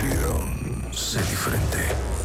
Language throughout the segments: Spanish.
Sé diferente.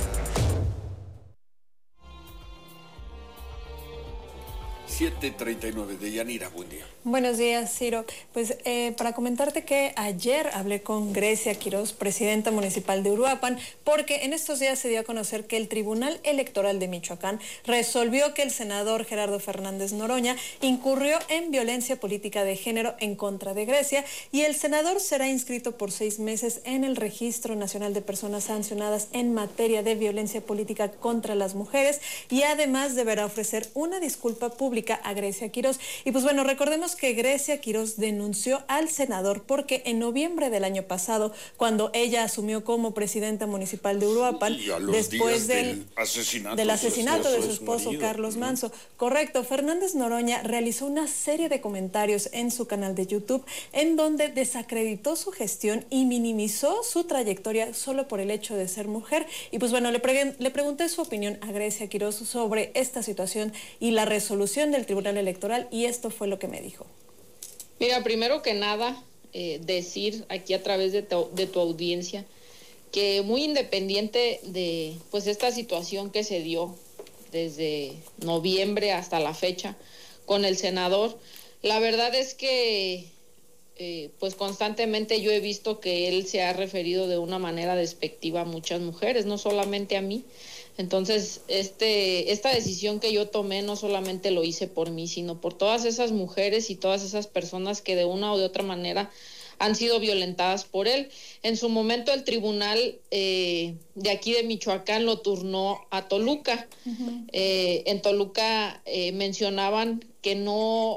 7:39 de Yanira, buen día. Buenos días, Ciro. Pues para comentarte que ayer hablé con Grecia Quiroz, presidenta municipal de Uruapan, porque en estos días se dio a conocer que el Tribunal Electoral de Michoacán resolvió que el senador Gerardo Fernández Noroña incurrió en violencia política de género en contra de Grecia y el senador será inscrito por 6 meses en el Registro Nacional de Personas Sancionadas en materia de violencia política contra las mujeres y además deberá ofrecer una disculpa pública a Grecia Quiroz. Y pues bueno, recordemos que Grecia Quiroz denunció al senador porque en noviembre del año pasado, cuando ella asumió como presidenta municipal de Uruapan, después del asesinato de su esposo Carlos Manso, correcto, Fernández Noroña realizó una serie de comentarios en su canal de YouTube en donde desacreditó su gestión y minimizó su trayectoria solo por el hecho de ser mujer. Y pues bueno, le pregunté su opinión a Grecia Quiroz sobre esta situación y la resolución del Tribunal Electoral, y esto fue lo que me dijo. Mira, primero que nada, decir aquí a través de tu audiencia que muy independiente de pues esta situación que se dio desde noviembre hasta la fecha con el senador, la verdad es que pues constantemente yo he visto que él se ha referido de una manera despectiva a muchas mujeres, no solamente a mí. Entonces, esta decisión que yo tomé no solamente lo hice por mí, sino por todas esas mujeres y todas esas personas que de una o de otra manera han sido violentadas por él. En su momento el tribunal de aquí de Michoacán lo turnó a Toluca. Uh-huh. En Toluca mencionaban que no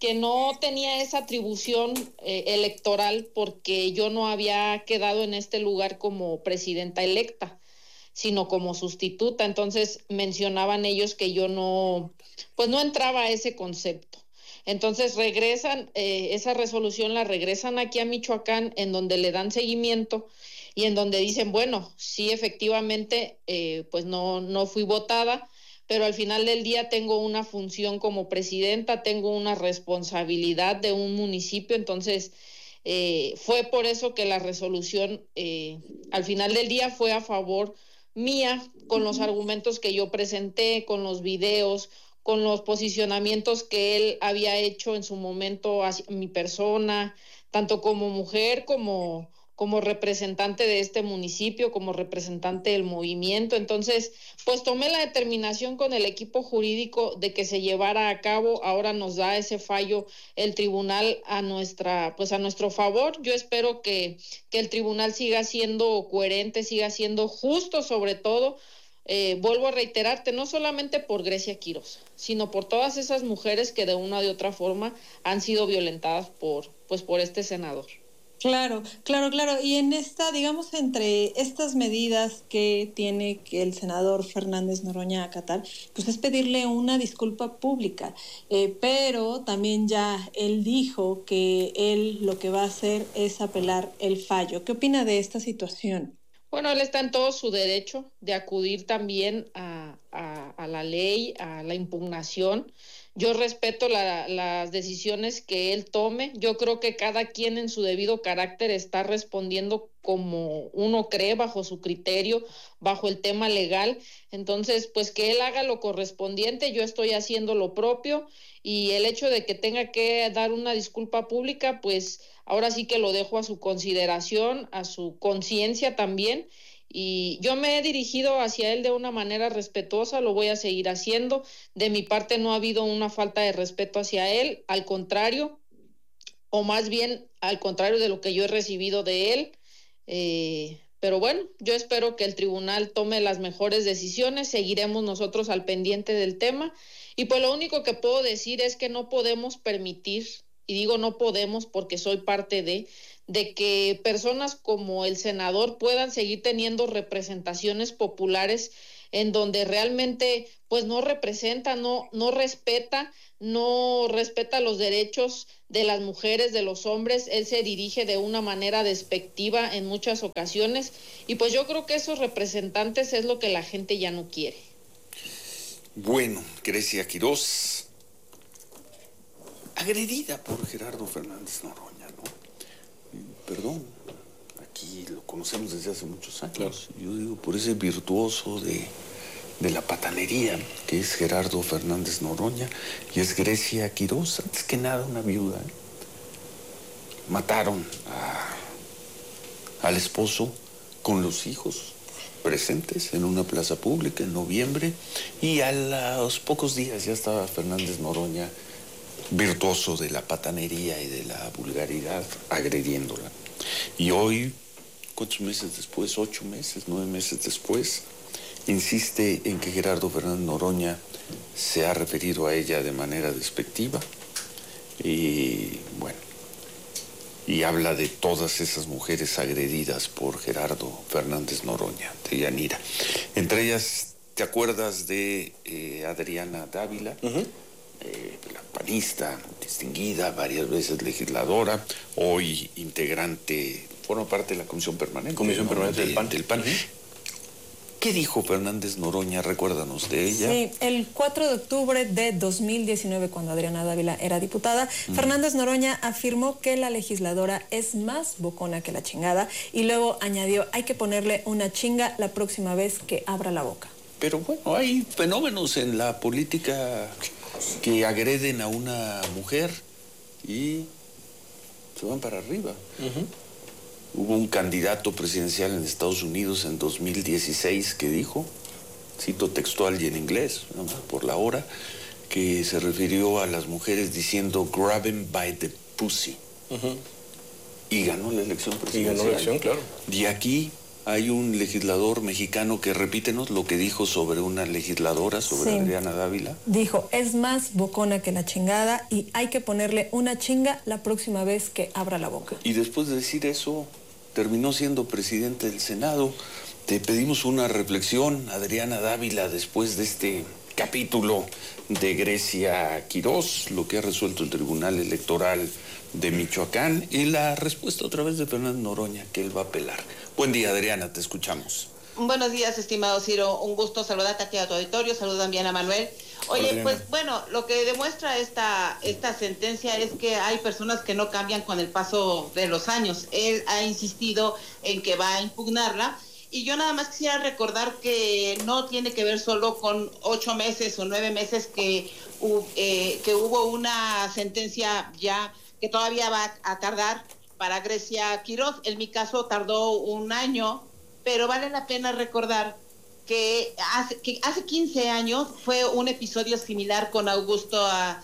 tenía esa atribución electoral porque yo no había quedado en este lugar como presidenta electa, sino como sustituta. Entonces mencionaban ellos que yo no entraba a ese concepto. Entonces regresan, esa resolución la regresan aquí a Michoacán, en donde le dan seguimiento y en donde dicen, bueno, sí, efectivamente, pues no fui votada, pero al final del día tengo una función como presidenta, tengo una responsabilidad de un municipio. Entonces fue por eso que la resolución al final del día fue a favor mía, con los argumentos que yo presenté, con los videos, con los posicionamientos que él había hecho en su momento hacia mi persona, tanto como mujer como representante de este municipio, como representante del movimiento. Entonces, pues tomé la determinación con el equipo jurídico de que se llevara a cabo. Ahora nos da ese fallo el tribunal a nuestro favor. Yo espero que el tribunal siga siendo coherente, siga siendo justo, sobre todo. Vuelvo a reiterarte, no solamente por Grecia Quiroz, sino por todas esas mujeres que de una u otra forma han sido violentadas por este senador. Claro. Y en digamos, entre estas medidas que tiene que el senador Fernández Noroña acatar, pues es pedirle una disculpa pública, pero también ya él dijo que él lo que va a hacer es apelar el fallo. ¿Qué opina de esta situación? Bueno, él está en todo su derecho de acudir también a la ley, a la impugnación. Yo respeto las decisiones que él tome. Yo creo que cada quien en su debido carácter está respondiendo como uno cree, bajo su criterio, bajo el tema legal. Entonces, pues que él haga lo correspondiente, yo estoy haciendo lo propio, y el hecho de que tenga que dar una disculpa pública, pues ahora sí que lo dejo a su consideración, a su conciencia también. Y yo me he dirigido hacia él de una manera respetuosa, lo voy a seguir haciendo. De mi parte no ha habido una falta de respeto hacia él, al contrario, o más bien al contrario de lo que yo he recibido de él. Pero bueno, yo espero que el tribunal tome las mejores decisiones, seguiremos nosotros al pendiente del tema. Y pues lo único que puedo decir es que no podemos permitir, y digo no podemos porque soy parte de que personas como el senador puedan seguir teniendo representaciones populares en donde realmente pues no representa, no respeta los derechos de las mujeres, de los hombres. Él se dirige de una manera despectiva en muchas ocasiones, y pues yo creo que esos representantes es lo que la gente ya no quiere. Bueno, Grecia Quiroz, agredida por Gerardo Fernández Noroña, ¿no? Perdón, aquí lo conocemos desde hace muchos años. Claro. Yo digo, por ese virtuoso de la patanería, que es Gerardo Fernández Noroña, y es Grecia Quirós, antes que nada una viuda. Mataron al esposo con los hijos presentes en una plaza pública en noviembre, y a los pocos días ya estaba Fernández Noroña, virtuoso de la patanería y de la vulgaridad, agrediéndola. Y hoy, ¿cuántos meses después? 8 meses, 9 meses después, insiste en que Gerardo Fernández Noroña se ha referido a ella de manera despectiva y, bueno, y habla de todas esas mujeres agredidas por Gerardo Fernández Noroña, de Yanira. Entre ellas, ¿te acuerdas de Adriana Dávila? La panista, distinguida, varias veces legisladora, hoy integrante, forma parte de la Comisión Permanente. Comisión Permanente del PAN. Del PAN. ¿Qué dijo Fernández Noroña? Recuérdanos de ella. Sí, el 4 de octubre de 2019, cuando Adriana Dávila era diputada, Fernández Noroña afirmó que la legisladora es más bocona que la chingada, y luego añadió, hay que ponerle una chinga la próxima vez que abra la boca. Pero bueno, hay fenómenos en la política que agreden a una mujer y se van para arriba. Hubo un candidato presidencial en Estados Unidos en 2016 que dijo, cito textual y en inglés, por la hora, que se refirió a las mujeres diciendo grab him by the pussy. Y ganó la elección presidencial. Y ganó la elección, claro. Y aquí hay un legislador mexicano que, repítenos lo que dijo sobre una legisladora, sobre Adriana Dávila. Dijo, es más bocona que la chingada y hay que ponerle una chinga la próxima vez que abra la boca. Y después de decir eso, terminó siendo presidente del Senado. Te pedimos una reflexión, Adriana Dávila, después de este capítulo de Grecia Quirós, lo que ha resuelto el Tribunal Electoral de Michoacán, y la respuesta otra vez de Fernández Noroña, que él va a apelar. Buen día, Adriana, te escuchamos. Buenos días, estimado Ciro. Un gusto saludarte aquí a tu auditorio. Saludos también a Manuel. Oye, Adriana, pues bueno, lo que demuestra esta sentencia es que hay personas que no cambian con el paso de los años. Él ha insistido en que va a impugnarla. Y yo nada más quisiera recordar que no tiene que ver solo con 8 meses o 9 meses que hubo una sentencia ya que todavía va a tardar para Grecia Quirós. En mi caso tardó 1 año, pero vale la pena recordar que hace 15 años fue un episodio similar con Augusta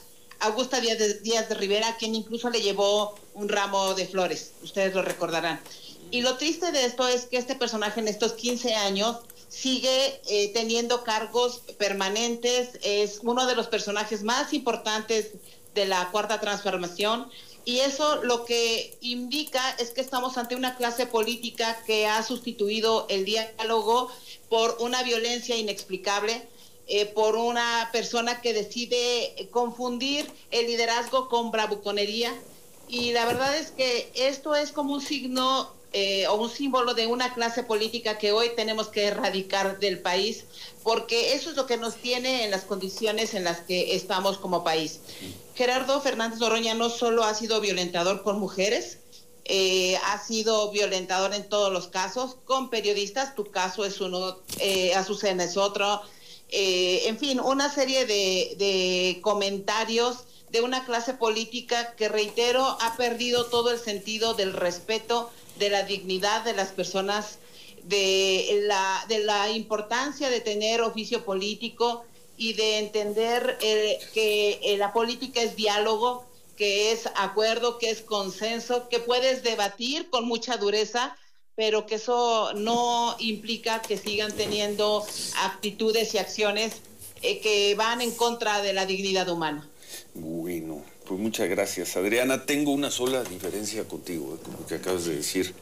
Díaz de Rivera, a quien incluso le llevó un ramo de flores. Ustedes lo recordarán. Y lo triste de esto es que este personaje en estos 15 años sigue teniendo cargos permanentes, es uno de los personajes más importantes de la Cuarta Transformación, y eso lo que indica es que estamos ante una clase política que ha sustituido el diálogo por una violencia inexplicable, por una persona que decide confundir el liderazgo con bravuconería, y la verdad es que esto es como un signo o un símbolo de una clase política que hoy tenemos que erradicar del país, porque eso es lo que nos tiene en las condiciones en las que estamos como país. Gerardo Fernández Noroña no solo ha sido violentador con mujeres, ha sido violentador en todos los casos, con periodistas, tu caso es uno, Azucena es otro, en fin, una serie de comentarios de una clase política que, reitero, ha perdido todo el sentido del respeto, de la dignidad de las personas, de la importancia de tener oficio político y de entender que la política es diálogo, que es acuerdo, que es consenso, que puedes debatir con mucha dureza, pero que eso no implica que sigan teniendo actitudes y acciones que van en contra de la dignidad humana. Bueno, pues muchas gracias, Adriana. Tengo una sola diferencia contigo, con lo que acabas de decir.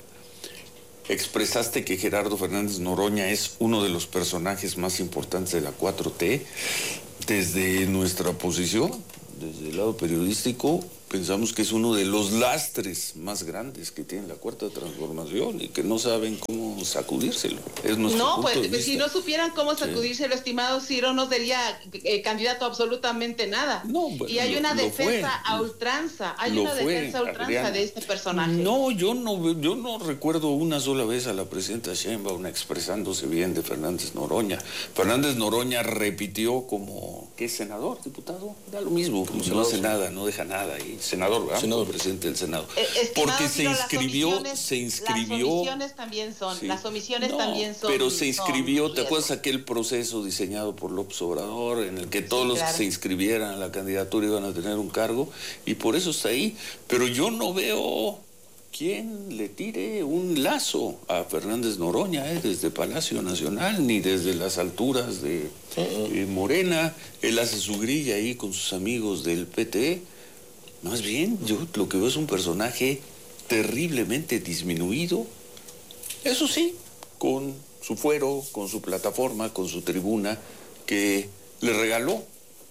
Expresaste que Gerardo Fernández Noroña es uno de los personajes más importantes de la 4T. Desde nuestra posición, desde el lado periodístico, pensamos que es uno de los lastres más grandes que tiene la Cuarta Transformación y que no saben cómo sacudírselo. Es nuestro No, punto de pues vista. si no supieran cómo Sí. sacudírselo, estimado Ciro, no sería candidato a absolutamente nada. No, bueno, y hay una lo defensa fue. a ultranza, hay Lo una fue, defensa a ultranza Adriana. de este personaje. No, yo no recuerdo una sola vez a la presidenta Sheinbaum expresándose bien de Fernández Noroña. Fernández Noroña repitió como, ¿qué es senador, diputado? Da lo mismo, como no hace nada, no deja nada. Y senador, ¿verdad? Senador. Presidente del Senado. Estimado Porque se Ciro, inscribió. Las omisiones también son, Sí. las omisiones No, también son. pero se inscribió, son ¿te acuerdas riesgo. aquel proceso diseñado por López Obrador en el que todos los claro. que se inscribieran a la candidatura iban a tener un cargo? Y por eso está ahí. Pero yo no veo quién le tire un lazo a Fernández Noroña desde Palacio Nacional, ni desde las alturas de Morena. Él hace su grilla ahí con sus amigos del PT. Más bien, yo lo que veo es un personaje terriblemente disminuido. Eso sí, con su fuero, con su plataforma, con su tribuna, que le regaló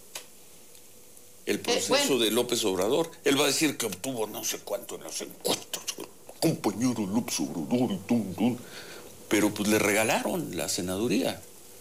el proceso de López Obrador. Él va a decir que obtuvo no sé cuánto en las encuestas, compañero López Obrador y tum. Pero pues le regalaron la senaduría.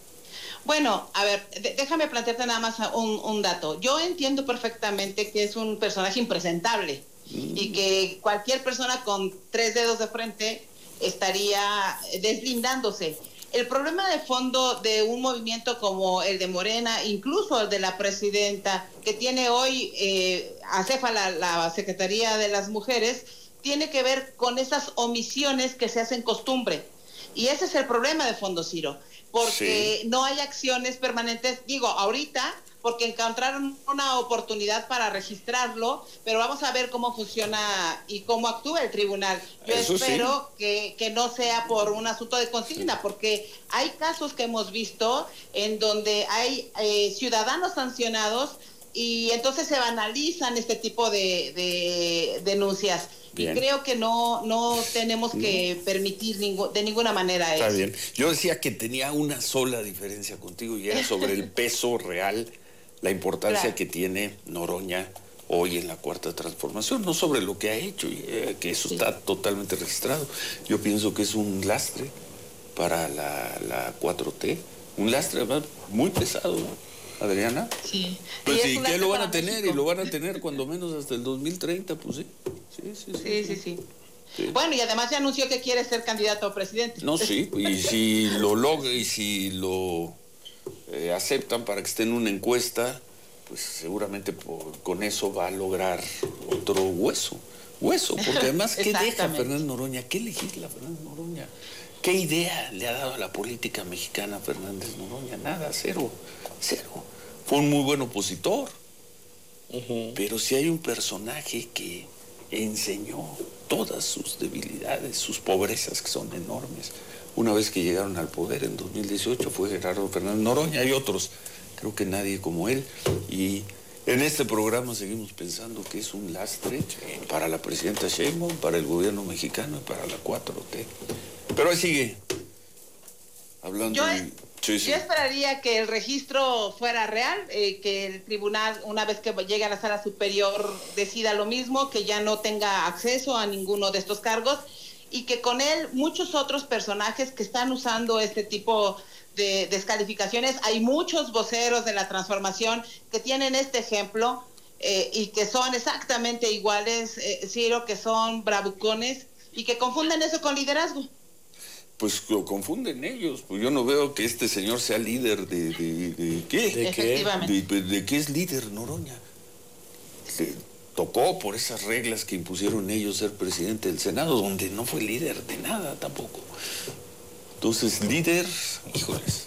Bueno, a ver, déjame plantearte nada más un dato. Yo entiendo perfectamente que es un personaje impresentable y que cualquier persona con 3 dedos de frente estaría deslindándose. El problema de fondo de un movimiento como el de Morena, incluso el de la presidenta, que tiene hoy acéfala la Secretaría de las Mujeres, tiene que ver con esas omisiones que se hacen costumbre. Y ese es el problema de fondo, Ciro, porque no hay acciones permanentes, digo, ahorita, porque encontraron una oportunidad para registrarlo, pero vamos a ver cómo funciona y cómo actúa el tribunal. Yo espero que no sea por un asunto de consigna, porque hay casos que hemos visto en donde hay ciudadanos sancionados y entonces se banalizan este tipo de denuncias. Bien. Y creo que no tenemos que permitir de ninguna manera eso. Está bien. Yo decía que tenía una sola diferencia contigo y era sobre el peso real, la importancia que tiene Noroña hoy en la Cuarta Transformación, no sobre lo que ha hecho, que eso está totalmente registrado. Yo pienso que es un lastre para la 4T, un lastre además muy pesado, ¿no? Adriana. Sí. Pues sí, ¿qué lo van a tener? Y lo van a tener cuando menos hasta el 2030, pues sí. Sí. Bueno, y además ya anunció que quiere ser candidato a presidente. No, sí, y si lo logra y si lo aceptan para que esté en una encuesta, pues seguramente con eso va a lograr otro hueso, porque además, ¿qué deja Fernández Noroña? ¿Qué legisla Fernández Noroña? ¿Qué idea le ha dado a la política mexicana Fernández Noroña? Nada, cero. Fue un muy buen opositor, pero si hay un personaje que enseñó todas sus debilidades, sus pobrezas, que son enormes. Una vez que llegaron al poder en 2018 fue Gerardo Fernández Noroña. Hay otros, creo que nadie como él. Y en este programa seguimos pensando que es un lastre para la presidenta Sheinbaum, para el gobierno mexicano y para la 4T. Pero ahí sigue hablando. Yo esperaría que el registro fuera real, que el tribunal, una vez que llegue a la sala superior, decida lo mismo, que ya no tenga acceso a ninguno de estos cargos y que con él muchos otros personajes que están usando este tipo de descalificaciones. Hay muchos voceros de la transformación que tienen este ejemplo y que son exactamente iguales, Ciro, que son bravucones y que confunden eso con liderazgo. Pues lo confunden ellos, pues yo no veo que este señor sea líder de ¿qué? ¿De qué? ¿De qué es líder Noroña? Se tocó por esas reglas que impusieron ellos ser presidente del Senado, donde no fue líder de nada tampoco. Entonces, líder, híjoles.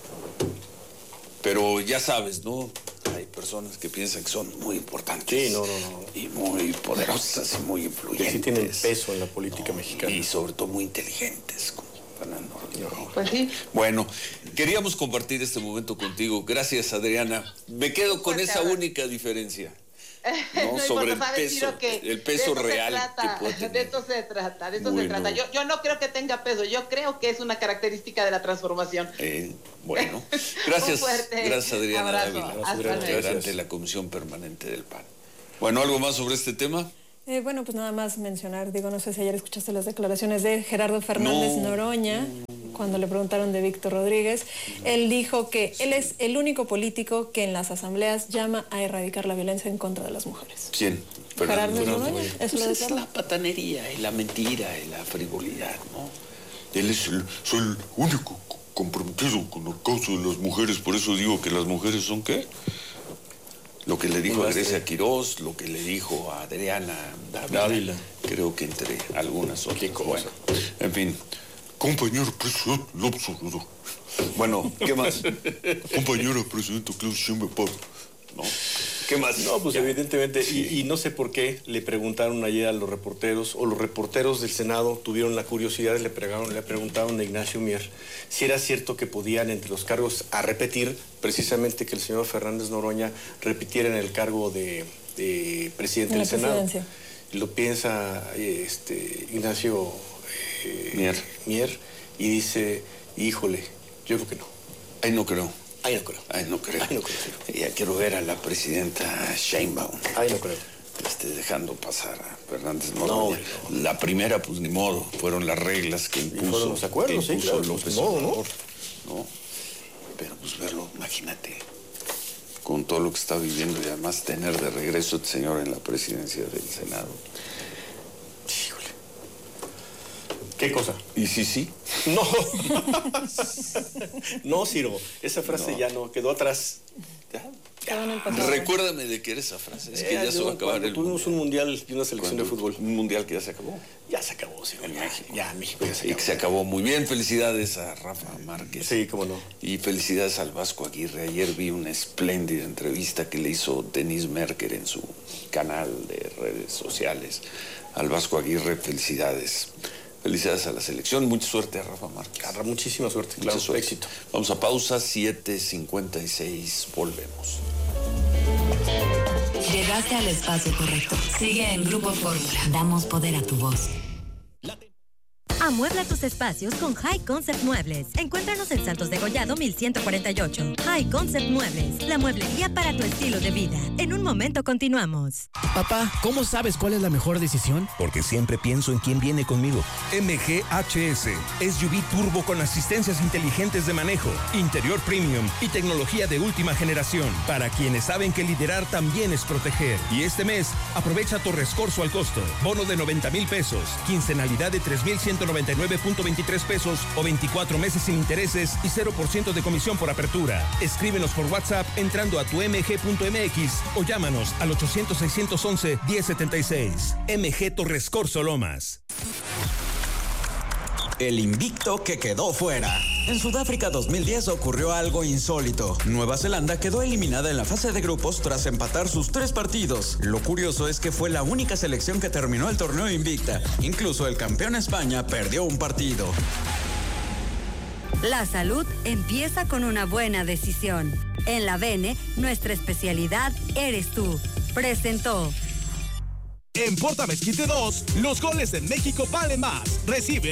Pero ya sabes, ¿no? Hay personas que piensan que son muy importantes. Sí, no. Y muy poderosas y muy influyentes. Que sí tienen peso en la política mexicana. Y sobre todo muy inteligentes, Fernando. Pues sí. Bueno, queríamos compartir este momento contigo. Gracias, Adriana. Me quedo con esa única diferencia. No, sobre el peso real que puede tener. De esto se trata. Yo no creo que tenga peso, yo creo que es una característica de la transformación. Bueno, gracias. Gracias, Adriana abrazo. Dávila, integrante de la Comisión Permanente del PAN. Bueno, ¿algo más sobre este tema? Bueno, pues nada más mencionar, digo, no sé si ayer escuchaste las declaraciones de Gerardo Fernández Noroña, cuando le preguntaron de Víctor Rodríguez. Él dijo que él es el único político que en las asambleas llama a erradicar la violencia en contra de las mujeres. ¿Quién? Gerardo Noroña. Eso es la patanería y la mentira y la frivolidad, ¿no? Él soy el único comprometido con la causa de las mujeres, por eso digo que las mujeres son ¿qué? Lo que le dijo a Grecia Quirós, lo que le dijo a Adriana Dávila, creo que entre algunas otras. Bueno, en fin, compañero presidente López Obrador. Bueno, ¿qué más? Compañera presidenta Claudia Sheinbaum, ¿no? ¿Qué más? No, pues evidentemente, y no sé por qué le preguntaron ayer a los reporteros, o los reporteros del Senado tuvieron la curiosidad, le preguntaron a Ignacio Mier si era cierto que podían entre los cargos a repetir, precisamente que el señor Fernández Noroña repitiera en el cargo de presidente del Senado. Y lo piensa Ignacio Mier y dice, híjole, yo creo que no. Ahí no creo. Ahí no creo. Ay, no creo. Ay, no creo. Ya quiero ver a la presidenta Sheinbaum. Ay, no creo. Dejando pasar a Fernández Noroña. No. La primera, pues ni modo, fueron las reglas que impuso. Y fueron los acuerdos, sí, claro. López Obrador. No. Pero pues verlo, imagínate, con todo lo que está viviendo y además tener de regreso este señor en la presidencia del Senado. Híjole. ¿Qué cosa? ¿Y sí? No. No, Ciro. Esa frase ya no quedó atrás. Recuérdame de qué era esa frase. Es que ya se va a acabar el tuvimos un mundial y una selección de fútbol. Un mundial que ya se acabó. Ya se acabó, sí. En México. Ya, en México ya se acabó. Y que se acabó muy bien. Felicidades a Rafa Márquez. Sí, cómo no. Y felicidades al Vasco Aguirre. Ayer vi una espléndida entrevista que le hizo Denise Merker en su canal de redes sociales. Al Vasco Aguirre, felicidades. Felicidades a la selección. Mucha suerte a Rafa Márquez. Muchísima suerte. Mucha suerte. Éxito. Vamos a pausa, 7:56. Volvemos. Llegaste al espacio correcto. Sigue en Grupo Fórmula. Damos poder a tu voz. Amuebla tus espacios con High Concept Muebles. Encuéntranos en Santos de Gollado 1148. High Concept Muebles, la mueblería para tu estilo de vida. En un momento continuamos. Papá, ¿cómo sabes cuál es la mejor decisión? Porque siempre pienso en quién viene conmigo. MGHS, SUV turbo con asistencias inteligentes de manejo, interior premium y tecnología de última generación. Para quienes saben que liderar también es proteger. Y este mes, aprovecha Torres Corso al costo. Bono de 90,000 pesos, quincenalidad de 3,199.23 pesos o 24 meses sin intereses y 0% de comisión por apertura. Escríbenos por WhatsApp entrando a tu mg.mx o llámanos al 800-611-1076. MG Torres Corso Lomas. El invicto que quedó fuera. En Sudáfrica 2010 ocurrió algo insólito. Nueva Zelanda quedó eliminada en la fase de grupos tras empatar sus 3 partidos. Lo curioso es que fue la única selección que terminó el torneo invicta. Incluso el campeón España perdió un partido. La salud empieza con una buena decisión. En la Bene, nuestra especialidad eres tú. Presentó. En Porta Mezquite 2, los goles en México valen más. Recibe